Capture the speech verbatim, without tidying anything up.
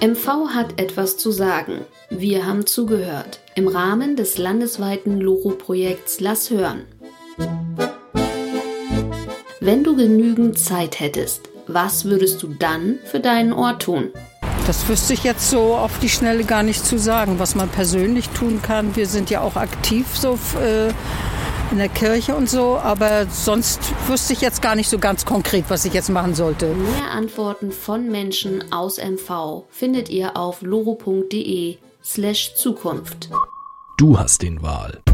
M V hat etwas zu sagen. Wir haben zugehört. Im Rahmen des landesweiten Loro-Projekts Lass hören. Wenn du genügend Zeit hättest, was würdest du dann für deinen Ort tun? Das wüsste ich jetzt so auf die Schnelle gar nicht zu sagen, was man persönlich tun kann. Wir sind ja auch aktiv so äh, in der Kirche und so, aber sonst wüsste ich jetzt gar nicht so ganz konkret, was ich jetzt machen sollte. Mehr Antworten von Menschen aus M V findet ihr auf loro punkt de slash Zukunft. Du hast den Wahl.